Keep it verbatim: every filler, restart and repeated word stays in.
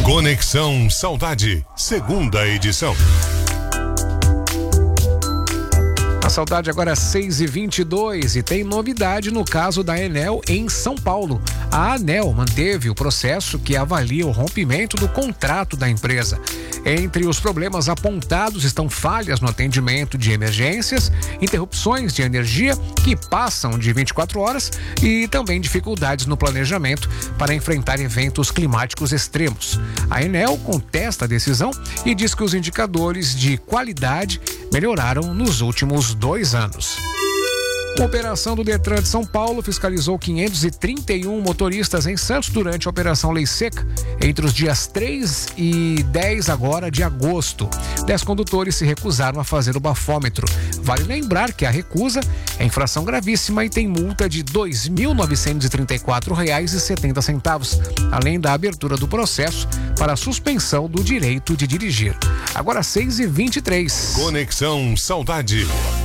Conexão Saudade, segunda edição. A Saudade agora é seis e vinte e dois e tem novidade no caso da Enel em São Paulo. A ANEEL manteve o processo que avalia o rompimento do contrato da empresa. Entre os problemas apontados estão falhas no atendimento de emergências, interrupções de energia que passam de vinte e quatro horas e também dificuldades no planejamento para enfrentar eventos climáticos extremos. A Enel contesta a decisão e diz que os indicadores de qualidade melhoraram nos últimos dois anos. A operação do Detran de São Paulo fiscalizou quinhentos e trinta e um motoristas em Santos durante a Operação Lei Seca, entre os dias três e dez agora de agosto. Dez condutores se recusaram a fazer o bafômetro. Vale lembrar que a recusa é infração gravíssima e tem multa de dois mil novecentos e trinta e quatro reais e setenta centavos, além da abertura do processo para a suspensão do direito de dirigir. Agora seis e vinte e três. Conexão Saudade.